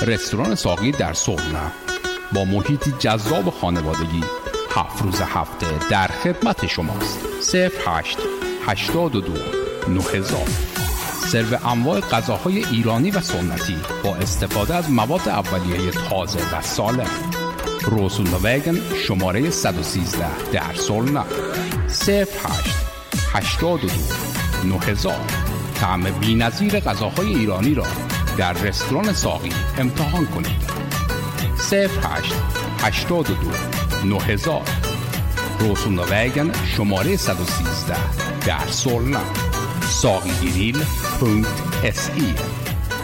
رستوران ساقی در سرنا با محیطی جذاب خانوادگی 7 روز هفته در خدمت شماست. 08 82 9000. سرو انواع غذاهای ایرانی و سنتی با استفاده از مواد اولیه تازه و سالم. روسونووگن شماره 113 در سولنا. 08 82 9000. طعم بی‌نظیر غذاهای ایرانی را در رستوران ساقی امتحان کنید. 08 82 9000. روسونووگن شماره 113 در سولنا. sagigril.se